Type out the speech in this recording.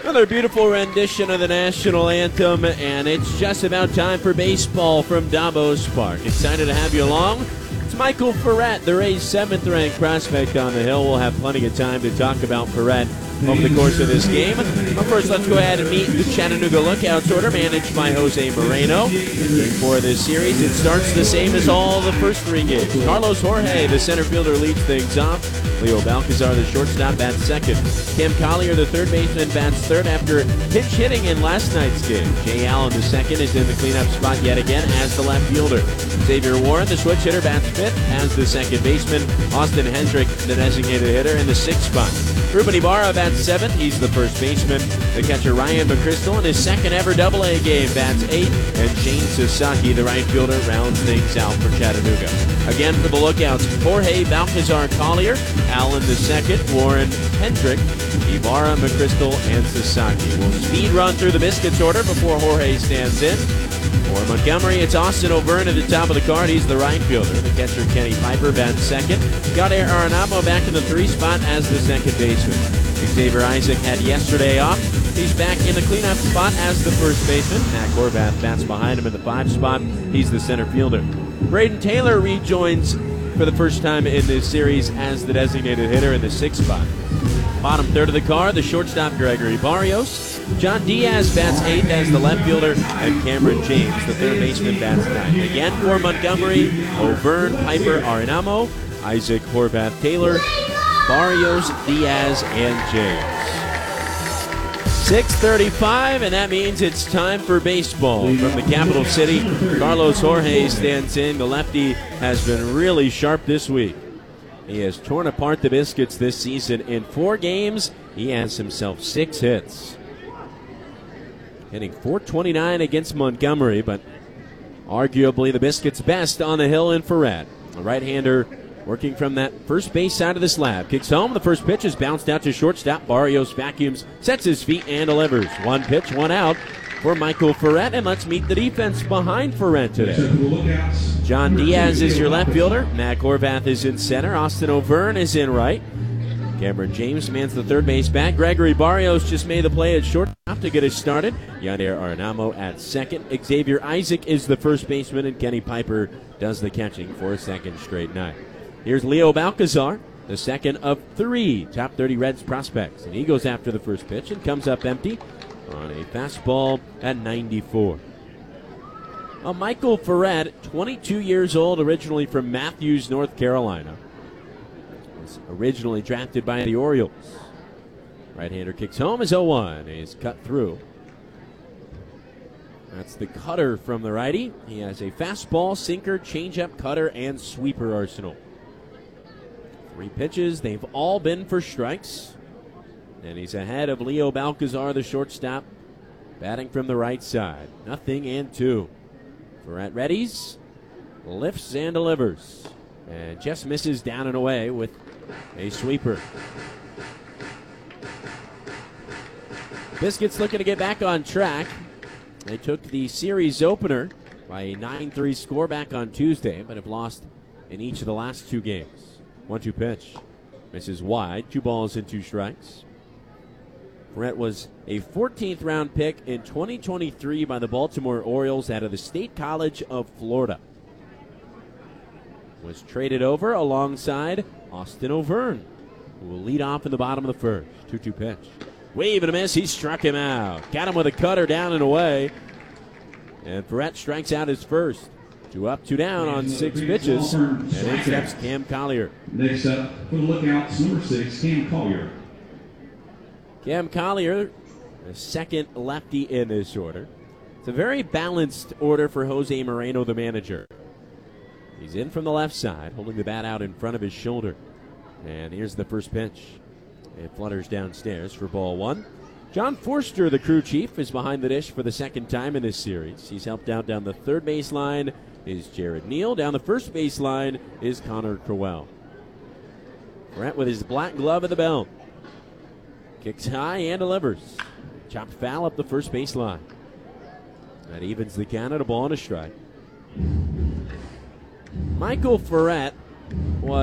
Another beautiful rendition of the national anthem, and it's just about time for baseball from Davos Park. Excited to have you along. It's Michael Ferret, the Rays' 7th-ranked prospect on the hill. We'll have plenty of time to talk about Ferret over the course of this game. But first, let's go ahead and meet the Chattanooga Lookouts order managed by Jose Moreno. Game 4 of this series, it starts the same as all the first 3 games. Carlos Jorge, the center fielder, leads things off. Leo Balcazar, the shortstop, bats second. Cam Collier, the third baseman, bats third after pinch hitting in last night's game. Jay Allen, the second, is in the cleanup spot yet again as the left fielder. Xavier Warren, the switch hitter, bats fifth as the second baseman. Austin Hendrick, the designated hitter, in the sixth spot. Ruben Ibarra bats seventh. He's the first baseman. The catcher Ryan McChrystal in his second ever AA game bats eighth. And Shane Sasaki, the right fielder, rounds things out for Chattanooga. Again for the Lookouts, Jorge Balcazar Collier, Allen the second, Warren Hendrick, Ibarra, McChrystal, and Sasaki. We'll speed run through the Biscuits order before Jorge stands in. For Montgomery, it's Austin O'Byrne at the top of the card. He's the right fielder. The catcher, Kenny Piper, bats second. Yadier Arenado back in the 3 spot as the second baseman. Xavier Isaac had yesterday off. He's back in the cleanup spot as the first baseman. Matt Horvath bats behind him in the 5 spot. He's the center fielder. Braden Taylor rejoins for the first time in this series as the designated hitter in the 6th spot. Bottom third of the card, the shortstop, Gregory Barrios. John Diaz bats 8th as the left fielder, and Cameron James, the third baseman, bats 9th. Again for Montgomery, O'Byrne, Piper, Arenado, Isaac, Horvath, Taylor, Barrios, Diaz, and James. 6:35, and that means it's time for baseball. From the capital city, Carlos Jorge stands in. The lefty has been really sharp this week. He has torn apart the Biscuits this season. In 4 games, he has himself 6 hits. Hitting .429 against Montgomery, but arguably the Biscuits' best on the hill in Ferret. A right-hander working from that first base side of the slab. Kicks home. The first pitch is bounced out to shortstop. Barrios vacuums, sets his feet, and delivers. 1 pitch, 1 out for Michael Ferret. And let's meet the defense behind Ferret today. John Diaz is your left fielder. Matt Horvath is in center. Austin O'Byrne is in right. Cameron James mans the third base bat. Gregory Barrios just made the play at shortstop to get us started. Yadier Arenado at second. Xavier Isaac is the first baseman, and Kenny Piper does the catching for a second straight night. Here's Leo Balcazar, the second of 3 top 30 Reds prospects. And he goes after the first pitch and comes up empty on a fastball at 94. Michael Ferret, 22 years old, originally from Matthews, North Carolina. Was originally drafted by the Orioles. Right-hander kicks home as 0-1. He's cut through. That's the cutter from the righty. He has a fastball, sinker, changeup, cutter, and sweeper arsenal. 3 pitches. They've all been for strikes. And he's ahead of Leo Balcazar, the shortstop, batting from the right side. 0-2. Ferret readies, lifts and delivers, and just misses down and away with a sweeper. Biscuits looking to get back on track. They took the series opener by a 9-3 score back on Tuesday, but have lost in each of the last 2 games. 1-2 pitch. Misses wide. 2 balls and 2 strikes. Ferret was a 14th round pick in 2023 by the Baltimore Orioles out of the State College of Florida. Was traded over alongside Austin O'Byrne, who will lead off in the bottom of the first. 2-2 pitch. Wave and a miss. He struck him out. Got him with a cutter down and away. And Ferret strikes out his first. 2 up, 2 down on 6 pitches. And in steps Cam Collier. Next up for the Lookouts, number 6, Cam Collier. Cam Collier, the second lefty in this order. It's a very balanced order for Jose Moreno, the manager. He's in from the left side, holding the bat out in front of his shoulder. And here's the first pitch. It flutters downstairs for ball 1. John Forster, the crew chief, is behind the dish for the second time in this series. He's helped out down the third baseline is Jared Neal. Down the first baseline is Connor Crowell. Ferret with his black glove at the belt. Kicks high and delivers. Chopped foul up the first baseline. That evens the count at a ball and a strike. Michael Ferret was